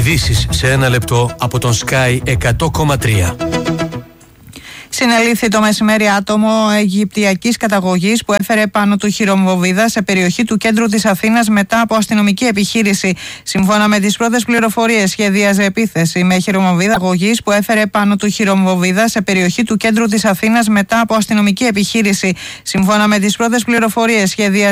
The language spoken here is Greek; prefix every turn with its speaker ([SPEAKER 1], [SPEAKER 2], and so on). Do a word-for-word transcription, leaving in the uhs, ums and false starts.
[SPEAKER 1] Ειδήσεις σε ένα λεπτό από τον Sky εκατό κόμμα τρία.
[SPEAKER 2] Συνελήφθη το μεσημέρι άτομο αιγυπτιακής καταγωγής που έφερε πάνω του χειρομοβίδα σε περιοχή του κέντρου της Αθήνας μετά από αστυνομική επιχείρηση. Σύμφωνα με τις πρώτες πληροφορίες, σχεδίαζε επίθεση με χειρομοβίδα καταγωγής που έφερε πάνω του χειρομοβίδα σε περιοχή του κέντρου της Αθήνας μετά από αστυνομική επιχείρηση. Σύμφωνα με τις πρώτες πληροφορίες, σχεδίαζε